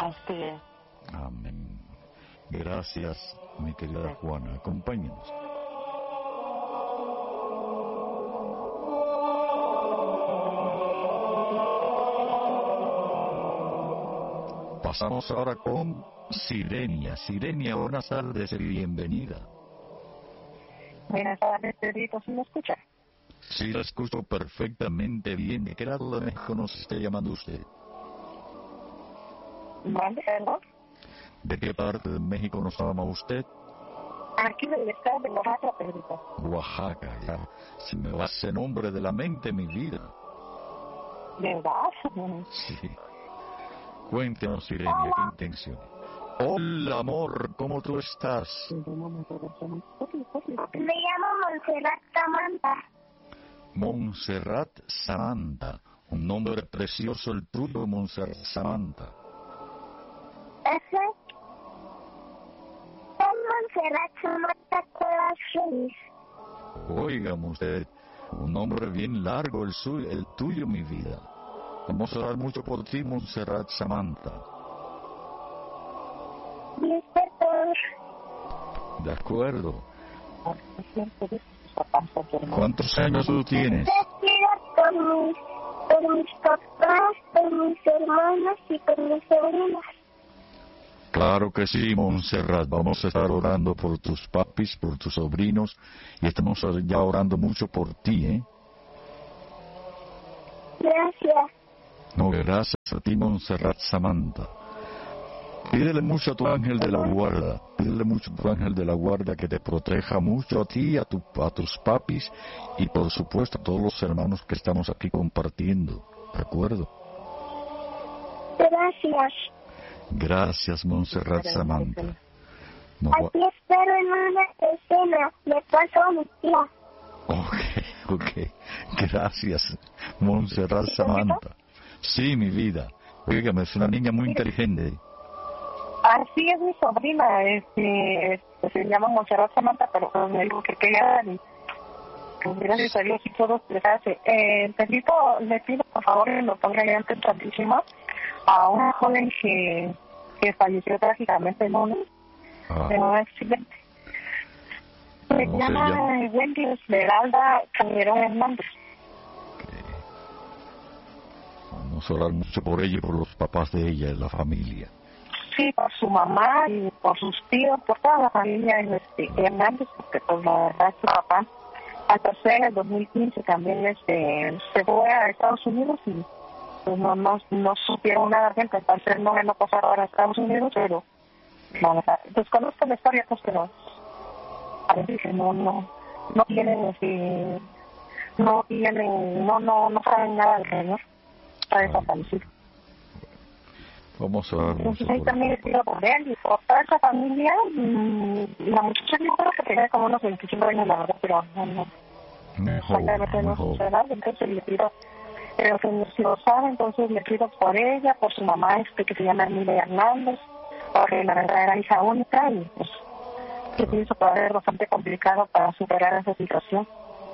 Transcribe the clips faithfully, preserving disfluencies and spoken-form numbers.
Así es. Amén. Gracias, mi querida Juana. Acompáñenos. Pasamos ahora con Sirenia. Sirenia, buenas tardes y bienvenida. Buenas tardes, Pedrito, ¿sí me escucha? Sí, la escucho perfectamente bien. ¿De qué lado de México nos está llamando usted? ¿Vale, perdón? ¿De qué parte de México nos llama usted? Aquí del estado de Oaxaca, Pedrito. Oaxaca, ya. Se me va ese nombre de la mente, mi vida. ¿Verdad? Sí. Cuéntanos, Sirenia, ¿qué intención? Hola, amor, ¿cómo tú estás? Me llamo Montserrat Samantha. Montserrat Samantha. Un nombre precioso el tuyo, Montserrat Samantha. Ese es Montserrat Samantha Cuevas Ruiz. Óigame usted, un nombre bien largo el suyo, el tuyo, mi vida. Vamos a orar mucho por ti, Montserrat Samantha. Mister Thor. De acuerdo. ¿Cuántos años tú tienes? Te pido por mis, por mis papás, por mis hermanos y por mis sobrinos. Claro que sí, Montserrat. Vamos a estar orando por tus papis, por tus sobrinos, y estamos ya orando mucho por ti, ¿eh? Gracias. No, gracias a ti, Montserrat Samantha. Pídele mucho a tu ángel de la guarda, pídele mucho a tu ángel de la guarda que te proteja mucho a ti, a, tu, a tus papis y por supuesto a todos los hermanos que estamos aquí compartiendo, ¿de acuerdo? Gracias. Gracias, Montserrat Samantha. No, Aquí espero en una escena. Le paso a mi tía. ok, ok. Gracias, Montserrat Samantha. Sí, mi vida. Oígame, es una niña muy inteligente. Así es mi sobrina, este, este, se llama Montserrat Samantha, pero pues, me dijo que quería, pues gracias a Dios y todo expresarse. Eh, Pedrito, le pido por favor que lo ponga ya antes tantísimo a una joven que, que falleció trágicamente en un, Ah, en un accidente. Se ¿Cómo se llama llama? Wendy Esmeralda Calderón Hernández. vamos a orar mucho por ella y por los papás de ella y la familia. Sí, por su mamá y por sus tíos, por toda la familia este, Hernández, porque pues la verdad su papá al tercer en dos mil quince también este, se fue a Estados Unidos y pues no, no, no supieron nada de él, que al parecer no no pasar ahora a Estados Unidos, pero la verdad, pues conozco la historia, pues pero parece que no, no, no tienen, este, no tienen, no, no, no saben nada del Señor, está desaparecido. Vamos a orar mucho Entonces ahí por también el les pido por él y por toda esa familia. Mmm, la muchacha yo creo que tenía como unos veinticinco años, la verdad, pero no, no. Muy Acá joven, no muy tenemos joven. mucha edad, entonces le pido, pero que si lo sabe, entonces le pido por ella, por su mamá, este que se llama Emilia Hernández, porque la verdad era hija única y pues que pienso que va a ser bastante complicado para superar esa situación.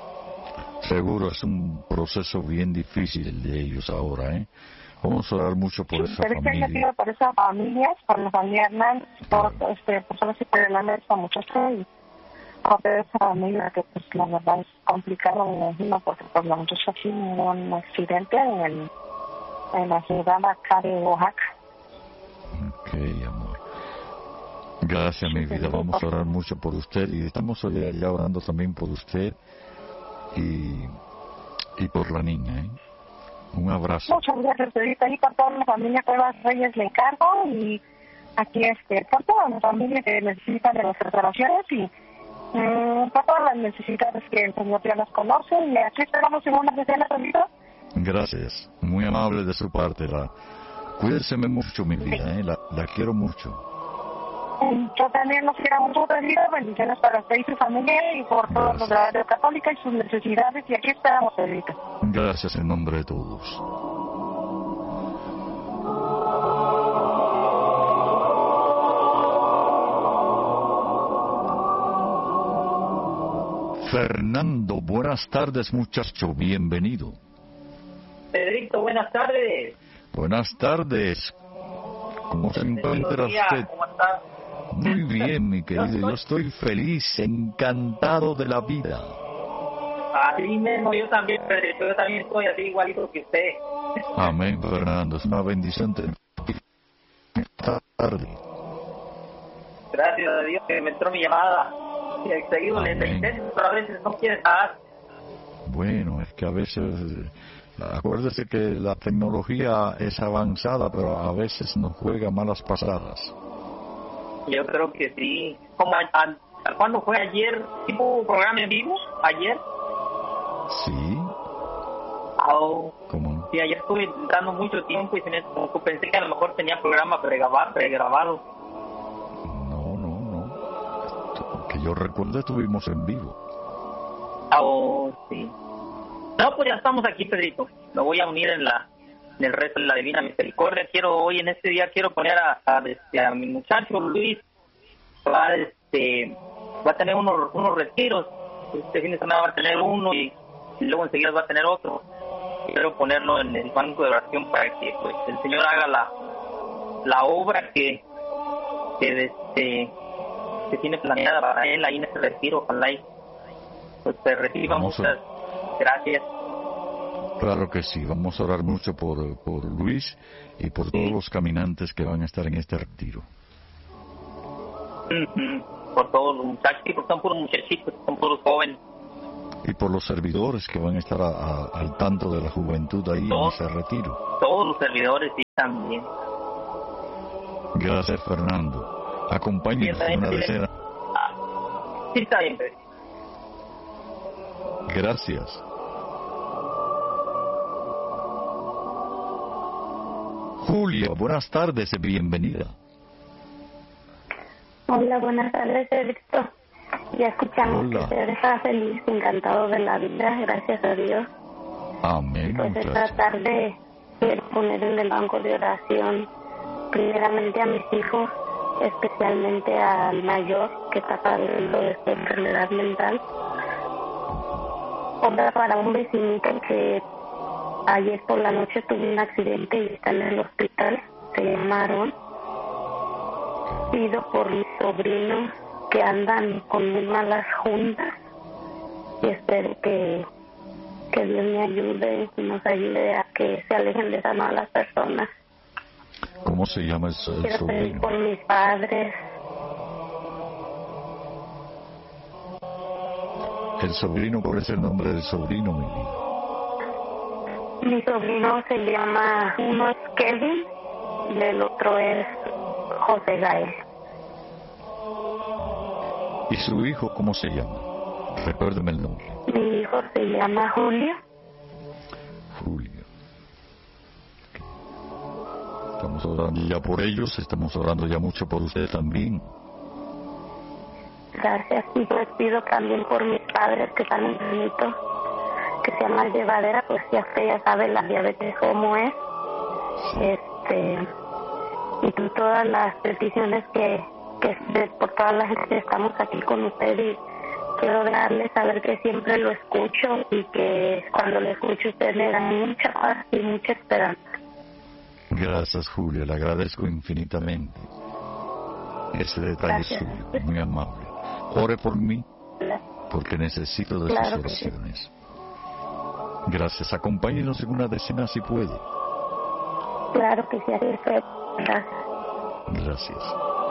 Seguro es un proceso bien difícil el de ellos ahora, ¿eh? Vamos a orar mucho por esa Pero es que le familia. pido por esa familia, por la familia Hernández, por este, por saber si puede hablarme de esa muchacha y por esa familia que pues la verdad es complicado, me imagino, porque pues la muchacha sí tuvo un accidente en el en la ciudad acá de Oaxaca. Ok, amor. Gracias, mi vida. Vamos a orar mucho por usted y estamos ya ya orando también por usted y, y por la niña, ¿eh? Un abrazo. Muchas gracias, ahorita y por toda la familia Cuevas Reyes le encargo y aquí este, por toda la familia que necesitan de nuestras oraciones y mmm, por todas las necesidades que el Señor ya nos conoce y aquí esperamos en una decena, Pedrito. Gracias. Muy amable de su parte. La... Cuídeseme mucho, mi vida, ¿eh? La, la quiero mucho. Yo también los quiero mucho, Pedrito. Bendiciones para usted y su familia y por todos los de la Radio Católica y sus necesidades. Y aquí esperamos, Pedrito. Gracias en nombre de todos. Fernando, buenas tardes, muchacho. Bienvenido. Pedrito, buenas tardes. Buenas tardes. ¿Cómo se encuentra usted? ¿Cómo está? Muy bien, mi querido. Yo estoy feliz, encantado de la vida. Así mismo, yo también, Pedrito, yo también estoy así igualito que usted. Amén, Fernando. Es una bendición tener esta tarde. Gracias a Dios que me entró mi llamada. Y he seguido le intento, pero a veces no quiere estar. Bueno, es que a veces... Acuérdese que la tecnología es avanzada, pero a veces nos juega malas pasadas. Yo creo que sí. Como a, a, ¿Cuándo fue ayer? ¿Tipo programa en vivo? ¿Ayer? Sí. Oh, ¿Cómo? Sí, ayer estuve dando mucho tiempo y se me, pensé que a lo mejor tenía programa pregrabado. pregrabado. No, no, no. Que yo recuerdo estuvimos en vivo. Oh, sí. No, pues ya estamos aquí, Pedrito. Me voy a unir en la en el resto de la Divina Misericordia. Quiero hoy, en este día, quiero poner a, a, este, a mi muchacho Luis. Va, este, va a tener unos, unos retiros. Este fin de semana va a tener uno y, y luego enseguida va a tener otro. Quiero ponerlo en el banco de oración para que pues el Señor haga la la obra que que, este, que tiene planeada para él ahí en ese retiro. Ojalá y pues se reciba muchas gracias. Claro que sí, vamos a orar mucho por, por Luis y por todos los caminantes que van a estar en este retiro. Uh-huh. Por todos los muchachos, porque son puros muchachitos, son puros jóvenes. Y por los servidores que van a estar a, a, al tanto de la juventud ahí todos, en ese retiro. Todos los servidores sí también. Gracias, Fernando. Acompáñenos en una decena. Ah, sí, está bien. Gracias. Julia, buenas tardes y bienvenida. Hola, buenas tardes, Pedrito. Ya escuchamos Hola. Que usted está feliz, encantado de la vida, gracias a Dios. Amén. Pues esta tarde quiero poner en el banco de oración primeramente a mis hijos, especialmente al mayor que está padeciendo de esta enfermedad mental. Otra para un vecinito que ayer por la noche tuvo un accidente y está en el hospital, se llamaron. Pido por mis sobrinos que andan con muy malas juntas y espero que, que Dios me ayude y nos ayude a que se alejen de esas malas personas. ¿Cómo se llama el, el Quiero sobrino? pedir por mis padres. El sobrino, ¿cuál es el nombre del sobrino, mi vida? Mi sobrino se llama, uno es Kevin y el otro es José Gael. ¿Y su hijo cómo se llama? Recuérdeme el nombre. Mi hijo se llama Julio. Julio. Estamos orando ya por ellos, estamos orando ya mucho por usted también. Gracias, y pues pido también por mis padres que están enfermitos, que sea más llevadera, pues ya usted ya sabe la diabetes cómo es. Sí. Este, y tú todas las peticiones que, que de, por toda la gente que estamos aquí con usted, y quiero darle saber que siempre lo escucho y que cuando lo escucho usted me da mucha paz y mucha esperanza. Gracias, Julia, le agradezco infinitamente ese detalle suyo, muy amable. Ore por mí, porque necesito de claro sus oraciones. Sí. Gracias, acompáñenos en una decena si puede. Claro que sí, así es. Gracias. Gracias.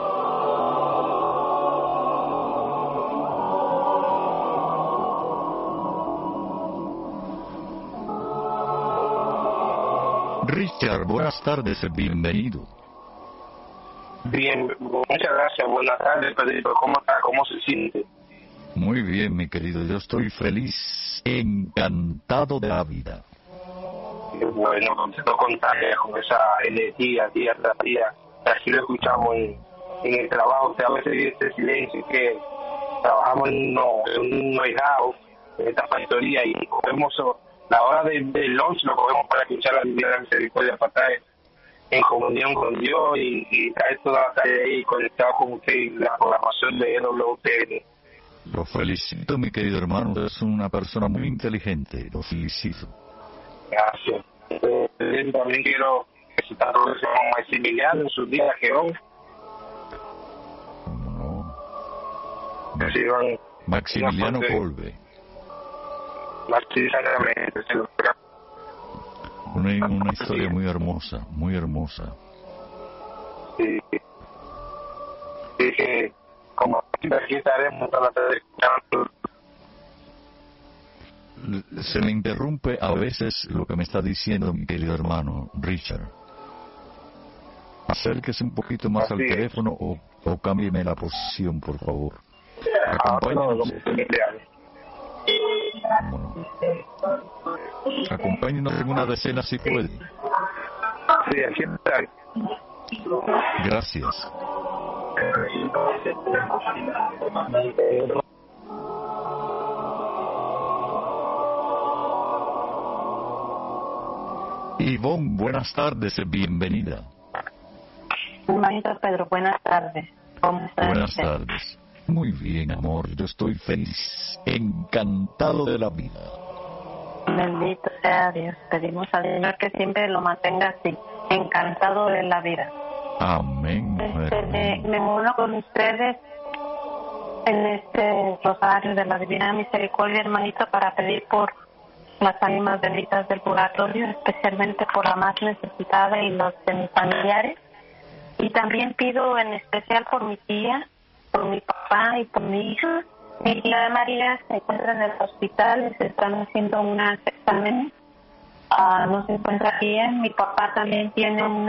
Richard, buenas tardes, bienvenido. Bien, muchas gracias, buenas tardes, Pedrito. ¿Cómo está? ¿Cómo se siente? Muy bien, mi querido, yo estoy feliz, encantado de la vida. Bueno, contento contarle con esa energía día tras día. Así lo escuchamos en, en el trabajo, que a veces dice ese silencio, que trabajamos en, no, en un warehouse, en esta factoría, y cogemos la hora del de lunch, lo cogemos para escuchar la Divina Misericordia, para estar en comunión con Dios y, y traer toda la tarea ahí conectado con usted y la programación de E W T N. Lo felicito, mi querido hermano, es una persona muy inteligente, lo felicito. Gracias. Eh, también quiero necesita todo eso con Maximiliano en sus días que van. No. Sí, van. Maximiliano Kolbe. Maximiliano, una, una historia muy hermosa, muy hermosa. Sí. Sí, que como aquí estaremos a la tarde escuchando. Se me interrumpe a veces lo que me está diciendo mi querido hermano Richard. Acérquese un poquito más Así al es. teléfono o, o cámbieme la posición, por favor. Ah, no, Acompáñenos. no, Bueno. Acompáñenos en una decena si puede. sí, aquí está. Gracias. Ivonne, buenas tardes, bienvenida. Hermanito Pedro, buenas tardes. ¿Cómo está Buenas usted? tardes. Muy bien, amor, yo estoy feliz, encantado de la vida. Bendito sea Dios. Pedimos al Señor que siempre lo mantenga así, encantado de la vida. Amén, mujer. Este, me, me uno con ustedes en este rosario de la Divina Misericordia, hermanito, para pedir por las ánimas benditas del purgatorio, especialmente por la más necesitada y los de mis familiares. Y también pido en especial por mi tía, por mi papá y por mi hija. Mi tía María se encuentra en el hospital, les están haciendo unos exámenes, uh, no se encuentra bien. Mi papá también tiene un